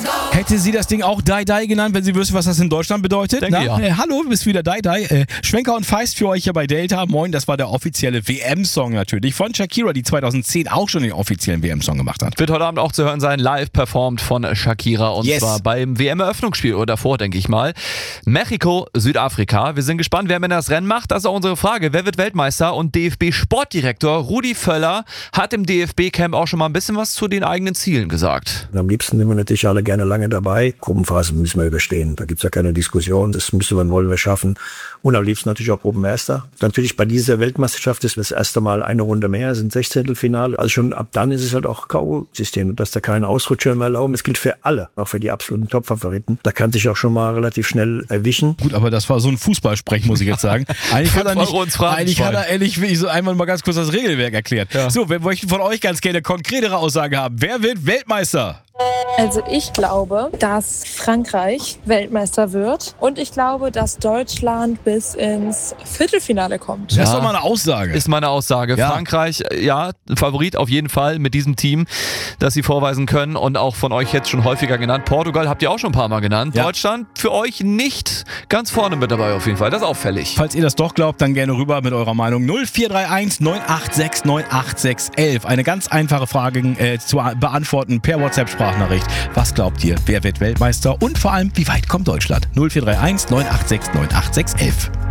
Hätte sie das Ding auch Die Die genannt, wenn sie wüsste, was das in Deutschland bedeutet? Denke ja. Hallo, du bist wieder Die Die. Schwenker und Feist für euch hier bei Delta. Moin, das war der offizielle WM-Song natürlich von Shakira, die 2010 auch schon den offiziellen WM-Song gemacht hat. Wird heute Abend auch zu hören sein, live performt von Shakira und zwar beim WM-Eröffnungsspiel oder davor, denke ich mal. Mexiko, Südafrika. Wir sind gespannt, wer mit das Rennen macht. Das ist auch unsere Frage. Wer wird Weltmeister? Und DFB-Sportdirektor Rudi Völler hat im DFB-Camp auch schon mal ein bisschen was zu den eigenen Zielen gesagt. Am liebsten sind wir natürlich alle gerne lange dabei. Gruppenphase müssen wir überstehen. Da gibt es ja keine Diskussion. Das wollen wir schaffen. Und am liebsten natürlich auch Gruppenerster. Natürlich bei dieser Weltmeisterschaft ist das erste Mal eine Runde mehr, sind 16. Also schon ab dann ist es halt auch K.O.-System, dass da keine Ausrutscher mehr erlauben. Das gilt für alle, auch für die absoluten Top-Favoriten. Da kann sich auch schon mal relativ schnell erwischen. Gut, aber das war so ein Fußballsprech, muss ich jetzt sagen. Eigentlich hat er ehrlich so einmal mal ganz kurz das Regelwerk erklärt. Ja. So, wir möchten von euch ganz gerne konkretere Aussagen haben. Wer wird Weltmeister? Also ich glaube, dass Frankreich Weltmeister wird und ich glaube, dass Deutschland bis ins Viertelfinale kommt. Das ist doch mal eine Aussage. Ist meine Aussage. Ja. Frankreich, ja, Favorit auf jeden Fall mit diesem Team, das sie vorweisen können und auch von euch jetzt schon häufiger genannt. Portugal habt ihr auch schon ein paar Mal genannt. Ja. Deutschland für euch nicht ganz vorne mit dabei auf jeden Fall. Das ist auffällig. Falls ihr das doch glaubt, dann gerne rüber mit eurer Meinung. 0431 986 98611. Eine ganz einfache Frage zu beantworten per WhatsApp-Sprachnachricht. Was glaubt ihr? Wer wird Weltmeister? Und vor allem, wie weit kommt Deutschland? 0431 986 98611.